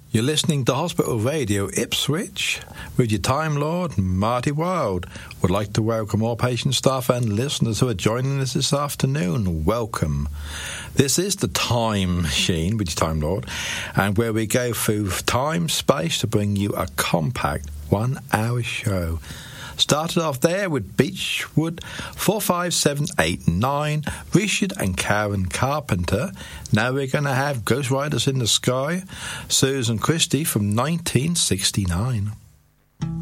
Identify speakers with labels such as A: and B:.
A: You're listening to Hospital Radio Ipswich with your Time Lord, Marty Wilde. Would like to welcome all patient staff and listeners who are joining us this afternoon. Welcome. This is the Time Machine with your Time Lord, and where we go through time, space to bring you a compact 1 hour show. Started off there with Beechwood 45789, Richard and Karen Carpenter. Now we're going to have Ghost Riders in the Sky, Susan Christie from 1969.